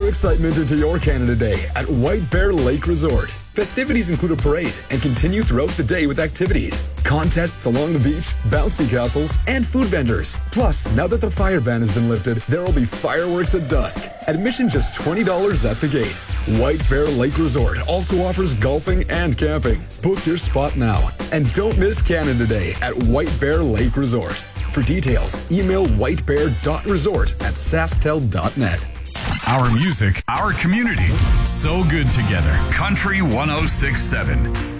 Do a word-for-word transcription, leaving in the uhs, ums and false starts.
excitement into your Canada Day at White Bear Lake Resort. Festivities include a parade and continue throughout the day with activities, contests along the beach, bouncy castles, and food vendors. Plus, now that the fire ban has been lifted, there will be fireworks at dusk. Admission just twenty dollars at the gate. White Bear Lake Resort also offers golfing and camping. Book your spot now. And don't miss Canada Day at White Bear Lake Resort. For details, email whitebear.resort at sasktel dot net. Our music, our community, so good together. Country one oh six point seven.